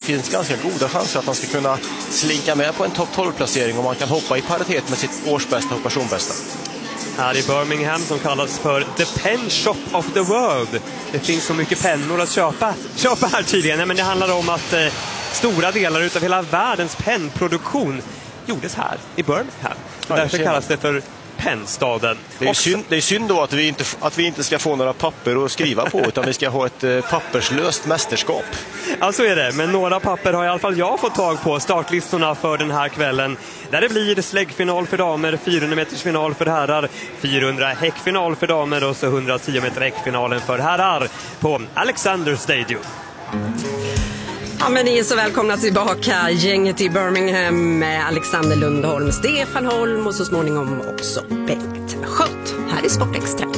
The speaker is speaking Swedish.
finns ganska goda chanser att han ska kunna slinka med på en topp 12-placering om man kan hoppa i paritet med sitt årsbästa och personbästa. Här i Birmingham som kallas för The Pen Shop of the World. Det finns så mycket pennor att köpa här tydligen. Nej, men det handlar om att stora delar utav hela världens pennproduktion gjordes här i Birmingham. Så därför kallas det för pennstaden. Det är synd då att vi inte ska få några papper att skriva på, utan vi ska ha ett papperslöst mästerskap. Ja, så är det. Men några papper har i alla fall jag fått tag på. Startlistorna för den här kvällen. Där det blir släggfinal för damer, 400 meters final för herrar, 400 häckfinal för damer och så 110 meter häckfinalen för herrar på Alexander Stadium. Ja, men ni är så välkomna tillbaka, gänget i Birmingham med Alexander Lundholm, Stefan Holm och så småningom också Bengt Schött här i Sportextra.